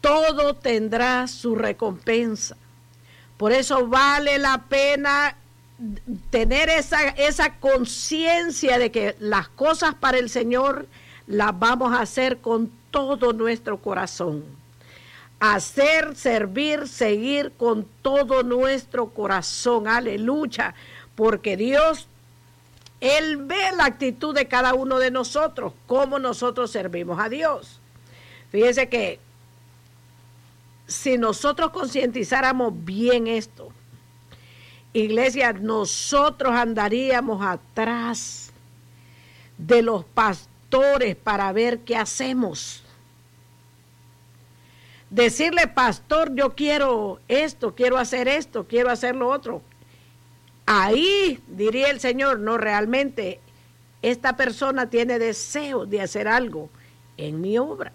todo tendrá su recompensa. Por eso vale la pena tener esa conciencia de que las cosas para el Señor las vamos a hacer con todo nuestro corazón. Hacer, servir, seguir con todo nuestro corazón. Aleluya. Porque Dios, Él ve la actitud de cada uno de nosotros, cómo nosotros servimos a Dios. Fíjense que si nosotros concientizáramos bien esto, iglesia, nosotros andaríamos atrás de los pastores para ver qué hacemos. Decirle, pastor, yo quiero esto, quiero hacer lo otro. Ahí diría el Señor, no, realmente esta persona tiene deseo de hacer algo en mi obra.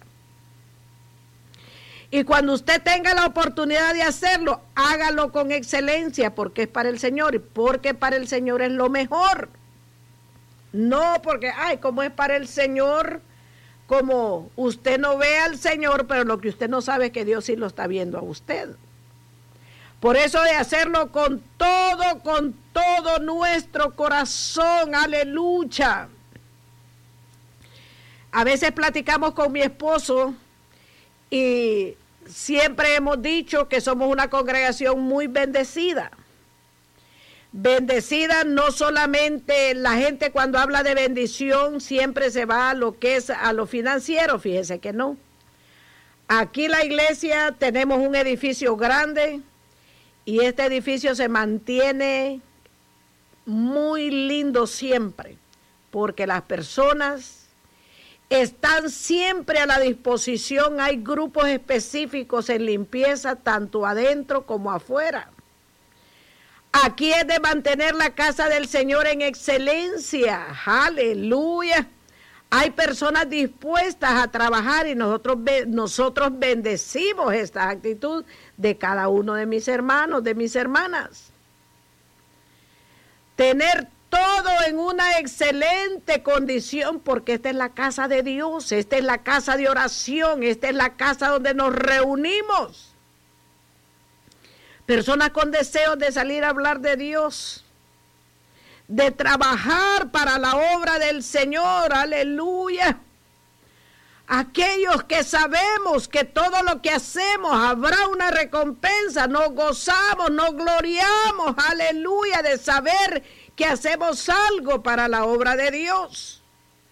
Y cuando usted tenga la oportunidad de hacerlo, hágalo con excelencia, porque es para el Señor, y porque para el Señor es lo mejor. No porque, como es para el Señor, como usted no ve al Señor, pero lo que usted no sabe es que Dios sí lo está viendo a usted. Por eso de hacerlo con todo nuestro corazón, aleluya. A veces platicamos con mi esposo y siempre hemos dicho que somos una congregación muy bendecida. Bendecida no solamente la gente cuando habla de bendición siempre se va a lo que es a lo financiero, fíjese que no. Aquí la iglesia tenemos un edificio grande y este edificio se mantiene muy lindo siempre porque las personas están siempre a la disposición. Hay grupos específicos en limpieza tanto adentro como afuera. Aquí es de mantener la casa del Señor en excelencia. Aleluya. Hay personas dispuestas a trabajar y nosotros bendecimos esta actitud de cada uno de mis hermanos, de mis hermanas. Tener todo en una excelente condición, porque esta es la casa de Dios, esta es la casa de oración, esta es la casa donde nos reunimos. Personas con deseos de salir a hablar de Dios, de trabajar para la obra del Señor, aleluya. Aquellos que sabemos que todo lo que hacemos habrá una recompensa, nos gozamos, nos gloriamos, aleluya, de saber que hacemos algo para la obra de Dios.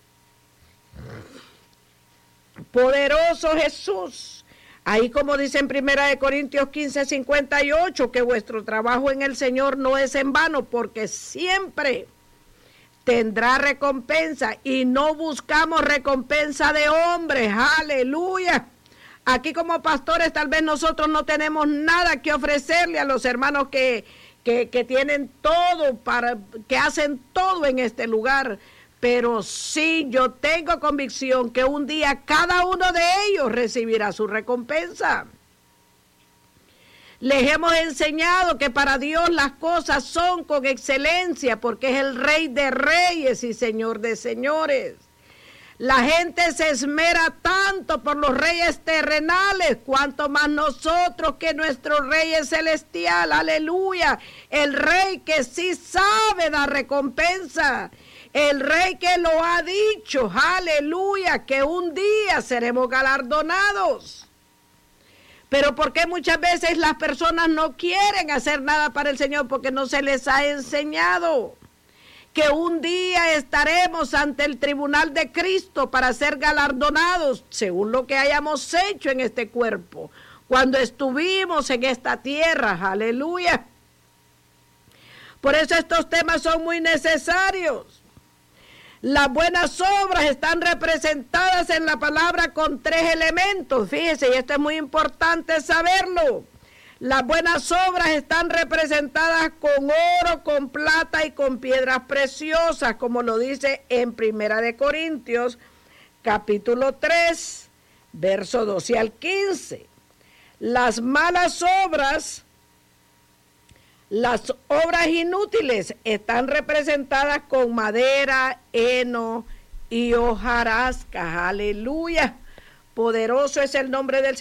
Poderoso Jesús. Ahí como dice en 1 Corintios 15:58, que vuestro trabajo en el Señor no es en vano, porque siempre tendrá recompensa y no buscamos recompensa de hombres. Aleluya. Aquí como pastores tal vez nosotros no tenemos nada que ofrecerle a los hermanos que tienen todo, que hacen todo en este lugar. Pero sí, yo tengo convicción que un día cada uno de ellos recibirá su recompensa. Les hemos enseñado que para Dios las cosas son con excelencia, porque es el Rey de Reyes y Señor de Señores. La gente se esmera tanto por los reyes terrenales, cuanto más nosotros que nuestro Rey es celestial. Aleluya. El Rey que sí sabe dar recompensa. El Rey que lo ha dicho, aleluya, que un día seremos galardonados. Pero ¿por qué muchas veces las personas no quieren hacer nada para el Señor? Porque no se les ha enseñado que un día estaremos ante el tribunal de Cristo para ser galardonados según lo que hayamos hecho en este cuerpo, cuando estuvimos en esta tierra, aleluya. Por eso estos temas son muy necesarios. Las buenas obras están representadas en la palabra con 3 elementos. Fíjese, y esto es muy importante saberlo. Las buenas obras están representadas con oro, con plata y con piedras preciosas, como lo dice en 1 Corintios, capítulo 3, verso 12 al 15. Las malas obras, las obras inútiles, están representadas con madera, heno y hojarasca. Aleluya. Poderoso es el nombre del Señor.